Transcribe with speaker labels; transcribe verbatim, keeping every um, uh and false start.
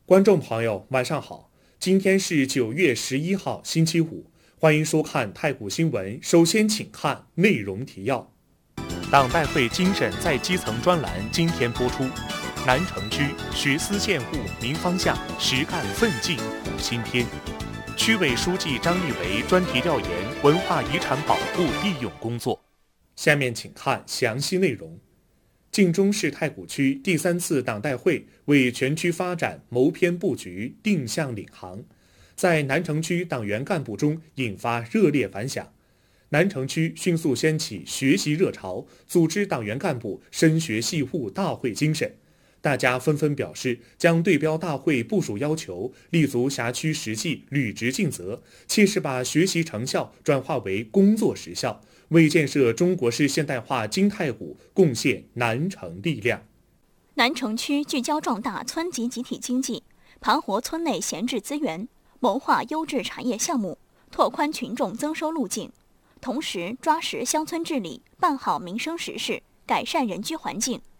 Speaker 1: 观众朋友，晚上好，今天是九月十一号，星期五，欢迎收看太谷新闻。首先，请看内容提要。党代会精神在基层专栏今天播出。南城区学思践护民方向，实干奋进谱新篇。区委书记张立维专题调研文化遗产保护利用工作。下面请看详细内容。晋中市太谷区第三次党代会为全区发展谋篇布局、定向领航，在南城区党员干部中引发热烈反响。南城区迅速掀起学习热潮，组织党员干部深学细护大会精神。大家纷纷表示，将对标大会部署要求，立足辖区实际，履职尽责，切实把学习成效转化为工作实效，为建设中国式现代化金太谷贡献南城力量。
Speaker 2: 南城区聚焦壮大村级集体经济，盘活村内闲置资源，谋划优质产业项目，拓宽群众增收路径，同时抓实乡村治理，办好民生实事，改善人居环境，